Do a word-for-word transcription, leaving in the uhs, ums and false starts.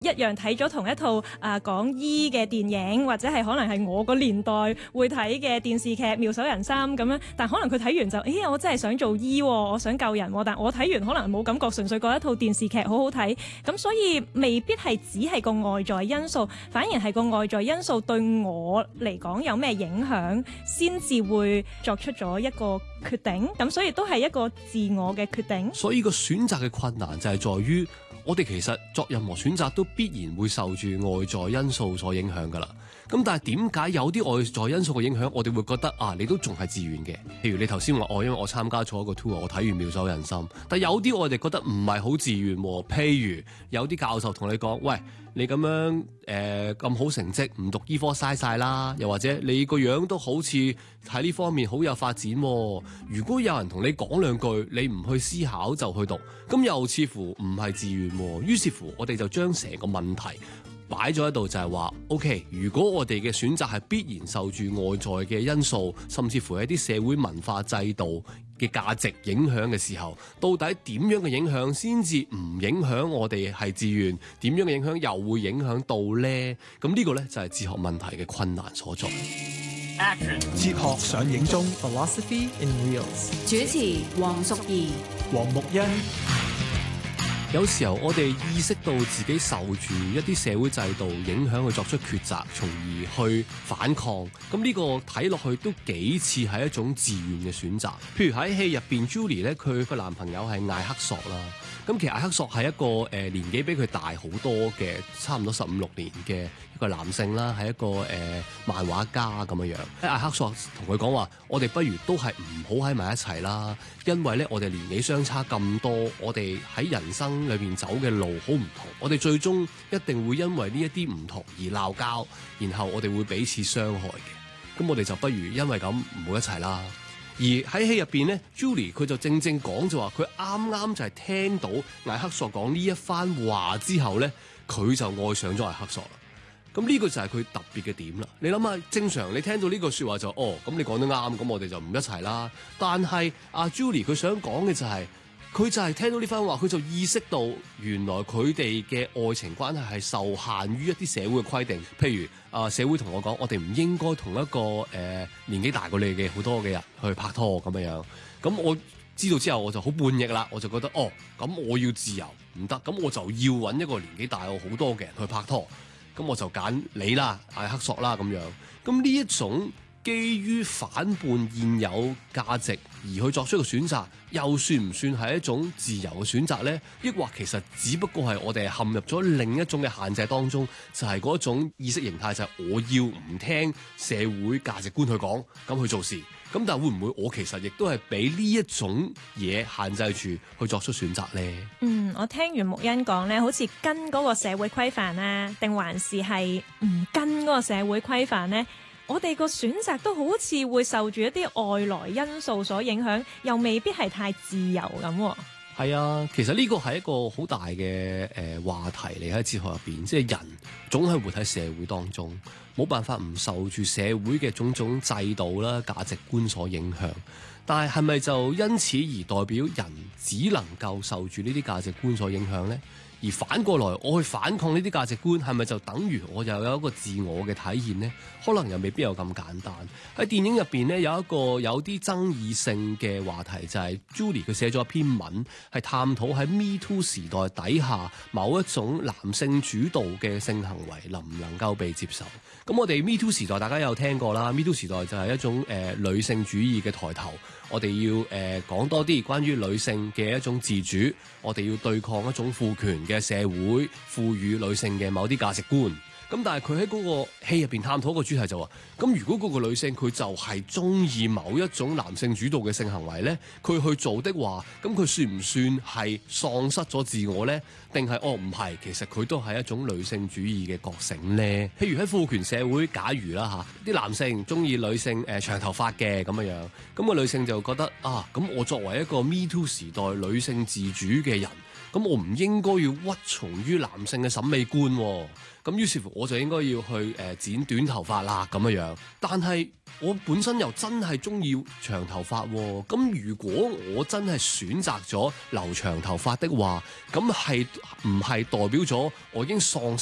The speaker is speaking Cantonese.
一樣睇咗同一套啊、呃、講醫嘅電影，或者係可能係我個年代會睇嘅電視劇《妙手仁心》咁樣，但可能佢睇完就，咦，我真係想做醫喎，我想救人喎，但我睇完可能冇感覺，純粹覺得一套電視劇好好睇，咁所以未必係只係個外在因素，反而係個外在因素對我嚟講有咩影響，先至會作出咗一個決定，咁所以都係一個自我嘅決定。 所以個選擇嘅困難就係在於，我哋其實作任何選擇都必然會受住外在因素所影響㗎啦。咁但係點解有啲外在因素嘅影響，我哋會覺得啊，你都仲係自願嘅？譬如你頭先話我因為我參加咗一個 tour，我睇完妙手仁心，但有啲我哋覺得唔係好自願喎。譬如有啲教授同你講，喂，你咁樣誒咁好成績，唔讀醫科嘥晒啦。又或者你個樣都好似喺呢方面好有發展喎。如果有人同你講兩句，你唔去思考就去讀，咁又似乎唔係自願喎。於是乎，我哋就將成個問題擺咗喺度，就係話 OK， 如果我哋嘅選擇係必然受住外在嘅因素，甚至乎係啲社會文化制度嘅價值影響嘅時候，到底點樣嘅影響先至唔影響我哋係自願？點樣嘅影響又會影響到呢？咁呢個呢，就係哲學問題嘅困難所在。 Action. 哲學上映中 Philosophy in Wheels， 主持黃淑儀、 黃木欣。 有時候我哋意識到自己受住一啲社會制度影響去作出抉擇，從而去反抗。咁呢個睇落去都幾似係一種自願嘅選擇。譬如喺戲入邊 Julie 咧，佢個男朋友係艾克索啦。咁其實艾克索係一個誒、呃、年紀比佢大好多嘅，差唔多十五六年嘅一個男性啦，係一個誒、呃、漫畫家咁樣樣。艾克索同佢講話：我哋不如都係唔好喺埋一齊啦，因為咧我哋年紀相差咁多，我哋喺人生裏邊走嘅路好唔同，我哋最終一定會因為呢一啲唔同而鬧交，然後我哋會彼此傷害嘅。咁我哋就不如因為咁唔好一齊啦。而喺戲入邊咧 Julie 佢就正正講就話，佢啱啱就係聽到艾克索講呢一番話之後咧，佢就愛上咗艾克索啦。咁呢個就係佢特別嘅點啦。你諗下，正常你聽到呢個説話就哦，咁你講得啱，咁我哋就唔一齊啦。但係阿 Julie 佢想講嘅就係、是，佢就係聽到呢番話，佢就意識到原來佢哋嘅愛情關係係受限於一啲社會嘅規定，譬如啊、呃、社會同我講，我哋唔應該同一個誒、呃、年紀大過你嘅好多嘅人去拍拖咁樣樣。咁我知道之後，我就好叛逆啦，我就覺得哦，咁我要自由唔得，咁我就要揾一個年紀大我好多嘅人去拍拖。咁我就揀你啦，艾克索啦咁樣。咁呢一種基於反叛現有價值而去作出一個選擇，又算唔算係一種自由嘅選擇呢？抑或其實只不過係我哋陷入咗另一種嘅限制當中，就係、是、嗰種意識形態，就係我要唔聽社會價值觀去講，咁去做事。咁但係會唔會我其實亦都係俾呢一種嘢限制住去作出選擇呢？ 嗯，我聽完木欣講咧，好似跟嗰個社會規範啊，定還是係唔跟嗰個社會規範呢？我哋個選擇都好似會受住一啲外來因素所影響，又未必係太自由咁。 係啊，其實呢個係一個好大嘅誒、呃、話題嚟，喺哲學入邊，即係人總係活喺社會當中，冇辦法唔受住社會嘅種種制度啦、價值觀所影響。但係係咪就因此而代表人只能夠受住呢啲價值觀所影響呢？而反過來，我去反抗呢啲價值觀，係咪就等於我又有一個自我嘅體驗呢？可能又未必有咁簡單。喺電影入邊呢，有一個有啲爭議性嘅話題，就係 Julie 佢寫咗一篇文，係探討喺 Me Too 時代底下某一種男性主導嘅性行為能唔能夠被接受。咁我哋 Me Too 時代大家有聽過啦， Me Too 時代就係一種誒、呃、女性主義嘅抬頭。我哋要誒、呃、講多啲關於女性嘅一種自主，我哋要對抗一種父權嘅社會賦予女性嘅某啲價值觀。咁但係佢喺嗰個戲入邊探討一個主題就話，咁如果嗰個女性佢就係中意某一種男性主導嘅性行為呢，佢去做的話，咁佢算唔算係喪失咗自我呢？定係哦唔係，其實佢都係一種女性主義嘅覺醒呢？譬如喺父權社會，假如啦嚇，啲男性中意女性誒、呃、長頭髮嘅咁樣樣，咁個女性就覺得啊，咁我作為一個 Me Too 時代女性自主嘅人， 咁我唔應該要屈從於男性嘅審美觀喎。咁於是乎我就應該要去誒、呃、剪短頭髮啦咁樣樣，但係我本身又真係中意長頭髮喎。咁如果我真係選擇咗留長頭髮的話，咁係唔係代表咗我已經喪